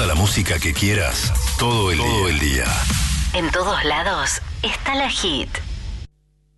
la música que quieras, todo el día. En todos lados está la Hit.